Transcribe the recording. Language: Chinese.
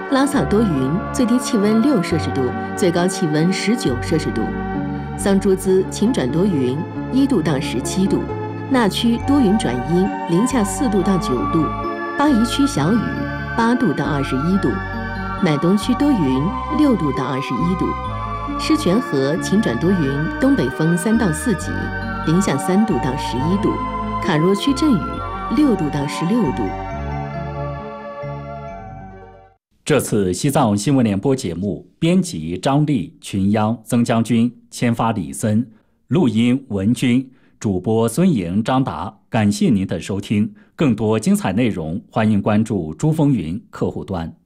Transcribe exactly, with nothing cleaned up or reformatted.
拉萨多云，最低气温六摄氏度，最高气温十九摄氏度。桑珠孜晴转多云，一度到十七度。那区多云转阴，零下四度到九度。巴宜区小雨，八度到二十一度。乃东区多云，六度到二十一度。狮泉河晴转多云，东北风三到四级，零下三度到十一度。卡若区阵雨，六度到十六度。 这次西藏新闻联播节目，编辑张丽、群央、曾将军，签发李森，录音文军，主播孙莹、张达。感谢您的收听，更多精彩内容，欢迎关注珠峰云客户端。